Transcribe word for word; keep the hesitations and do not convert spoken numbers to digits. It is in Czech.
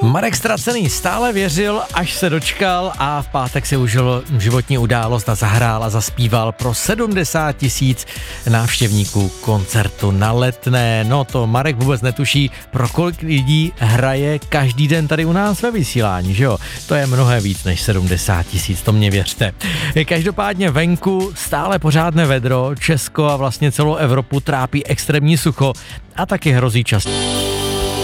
Marek Ztracený stále věřil, až se dočkal a v pátek si užil životní událost a zahrál a zaspíval pro sedmdesát tisíc návštěvníků koncertu na Letné. No to Marek vůbec netuší, pro kolik lidí hraje každý den tady u nás ve vysílání, že jo? To je mnohem víc než sedmdesát tisíc, to mě věřte. Každopádně venku stále pořádné vedro, Česko a vlastně celou Evropu trápí extrémní sucho a taky hrozí čas.